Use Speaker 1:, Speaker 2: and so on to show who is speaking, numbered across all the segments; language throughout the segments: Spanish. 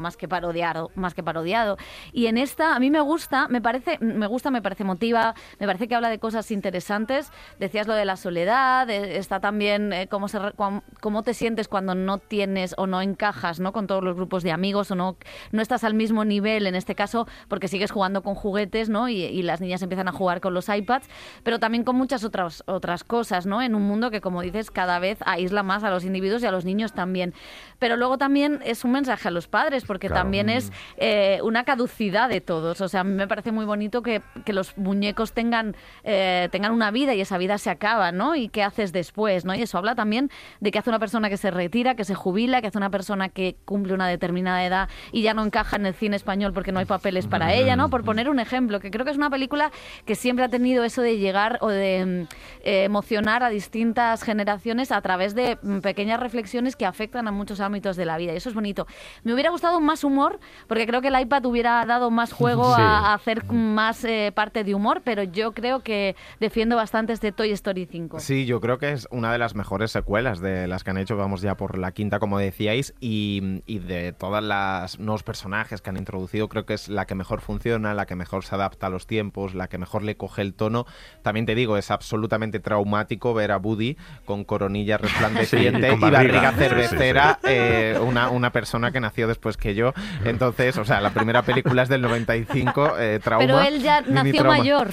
Speaker 1: más que parodiado. Y en esta a mí me parece emotiva, me parece que habla de cosas interesantes. Decías lo de la soledad, está también cómo te sientes cuando no tienes o no encajas, ¿no?, con todos los grupos de amigos, o no estás al mismo nivel, en este caso, porque sigues jugando con juguetes, ¿no? Y las niñas empiezan a jugar con los iPads, pero también con muchas otras cosas, ¿no?, en un mundo que, como dices, cada vez aísla más a los individuos y a los niños también. Pero luego también es un mensaje a los padres, porque también es una caducidad de todos. O sea, a mí me parece muy bonito que los muñecos tengan una vida, y esa vida se acaba, ¿no? Y qué haces después, ¿no? Y eso habla también de qué hace una persona que se retira, que se jubila, que hace una persona que cumple una determinada edad y ya no encaja en el cine español porque no hay papeles para ella, ¿no? Por poner un ejemplo, que creo que es una película que siempre ha tenido eso de llegar o de emocionar a distintas generaciones a través de pequeñas reflexiones que afectan a muchos ámbitos de la vida, y eso es bonito. Me hubiera gustado más humor, porque creo que el iPad hubiera dado más juego a hacer más parte de humor, pero yo creo que defiendo bastante este Toy Story 5.
Speaker 2: Sí, yo creo que es una de las mejores secuelas de las que han hecho, vamos ya por la quinta, como decíais, y de todas las nuevos personajes que han introducido, creo que es la que mejor funciona, la que mejor se adapta a los tiempos, la que mejor le coge el tono. También te digo, es absolutamente traumático ver a Woody con coronilla resplandeciente y barriga cervecera, una persona que nació después que yo. Entonces, o sea, la primera película es del 95, trauma.
Speaker 1: Pero él ya nació mayor.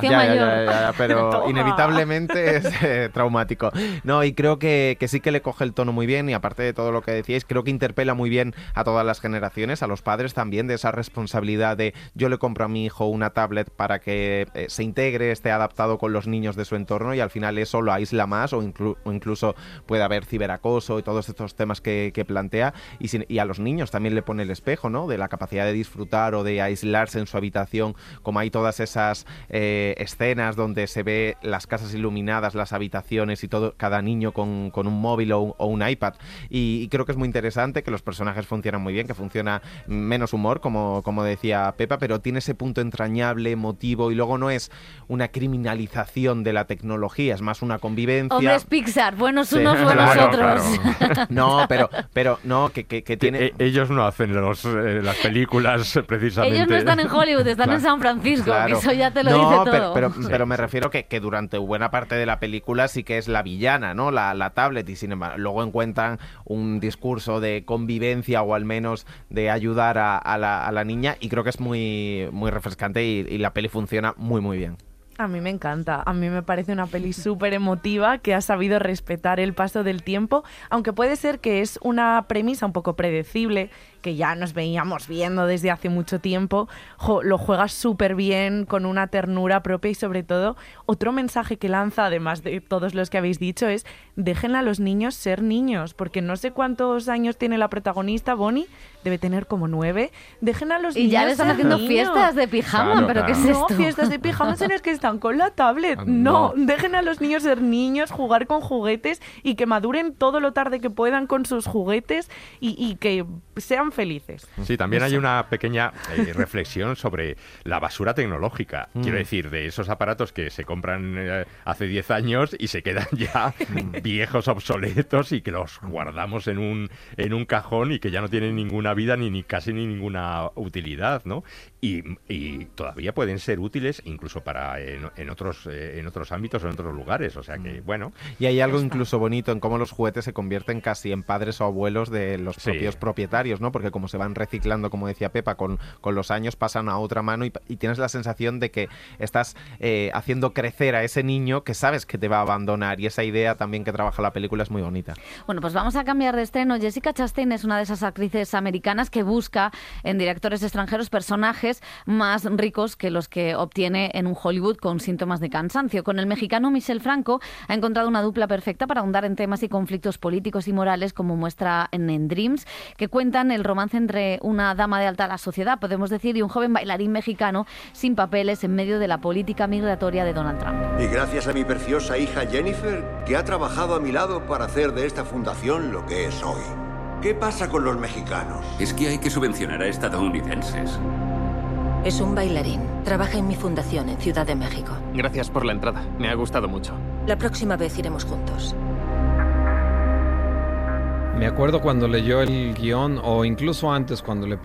Speaker 2: Ya, pero inevitablemente es traumático. No, y creo que sí que le coge el tono muy bien, y aparte de todo lo que decíais, creo que interpela muy bien a todas las generaciones, a los padres también, de esa responsabilidad de yo le compro a mi hijo una tablet para que se integre, esté adaptado con los niños de su entorno, y al final eso lo aísla más, o incluso puede haber ciberacoso y todos estos temas que plantea, y a los niños también le pone el espejo, ¿no?, de la capacidad de disfrutar o de aislarse en su habitación, como hay todas esas escenas donde se ve las casas iluminadas, las habitaciones y todo, cada niño con un móvil o un iPad, y creo que es muy interesante, que los personajes funcionan muy bien, que funciona menos humor, como decía Pepa, pero tiene ese punto entrañable, emotivo, y luego no es una criminalización de la tecnología, es más una convivencia.
Speaker 1: Hombre, es Pixar, buenos unos, buenos otros.
Speaker 2: Claro. No, pero no, que tiene...
Speaker 3: Ellos no hacen las películas precisamente.
Speaker 1: Ellos no están en Hollywood, están en San Francisco, que eso ya te lo dice todo.
Speaker 2: Pero me refiero que durante buena parte de la película sí que es la villana, ¿no?, la tablet, y sin embargo luego encuentran un discurso de convivencia, o al menos de ayudar a la niña, y creo que es muy, muy refrescante, y la peli funciona muy, muy bien.
Speaker 4: A mí me encanta, a mí me parece una peli súper emotiva, que ha sabido respetar el paso del tiempo, aunque puede ser que es una premisa un poco predecible, que ya nos veíamos viendo desde hace mucho tiempo. Lo juegas súper bien, con una ternura propia, y sobre todo, otro mensaje que lanza, además de todos los que habéis dicho, es dejen a los niños ser niños, porque no sé cuántos años tiene la protagonista, Bonnie, debe tener como 9, dejen a los niños.
Speaker 1: Y ya le están haciendo fiestas de pijama, pero ¿qué es esto?
Speaker 4: No, fiestas de pijamas en las que están con la tablet, no, dejen a los niños ser niños, jugar con juguetes, y que maduren todo lo tarde que puedan con sus juguetes, y que sean felices.
Speaker 3: Sí, también hay una pequeña reflexión sobre la basura tecnológica. Quiero decir, de esos aparatos que se compran hace 10 años y se quedan ya viejos, obsoletos, y que los guardamos en un cajón, y que ya no tienen ninguna vida ni casi ninguna utilidad, ¿no? Y todavía pueden ser útiles incluso para en otros ámbitos o en otros lugares. O sea que, bueno.
Speaker 2: Y hay algo incluso bonito en cómo los juguetes se convierten casi en padres o abuelos de los propios propietarios, ¿no? Porque como se van reciclando, como decía Pepa, con los años pasan a otra mano, y tienes la sensación de que estás haciendo crecer a ese niño que sabes que te va a abandonar, y esa idea también que trabaja la película es muy bonita.
Speaker 1: Bueno, pues vamos a cambiar de estreno. Jessica Chastain es una de esas actrices americanas que busca en directores extranjeros personajes más ricos que los que obtiene en un Hollywood con síntomas de cansancio. Con el mexicano Michel Franco ha encontrado una dupla perfecta para ahondar en temas y conflictos políticos y morales, como muestra en Dreams, que cuentan el romance entre una dama de alta sociedad, podemos decir, y un joven bailarín mexicano sin papeles en medio de la política migratoria de Donald Trump.
Speaker 5: Y gracias a mi preciosa hija Jennifer, que ha trabajado a mi lado para hacer de esta fundación lo que es hoy. ¿Qué pasa con los mexicanos?
Speaker 6: Es que hay que subvencionar a estadounidenses.
Speaker 7: Es un bailarín. Trabaja en mi fundación en Ciudad de México.
Speaker 8: Gracias por la entrada. Me ha gustado mucho.
Speaker 7: La próxima vez iremos juntos.
Speaker 9: Me acuerdo cuando leyó el guión, o incluso antes, cuando le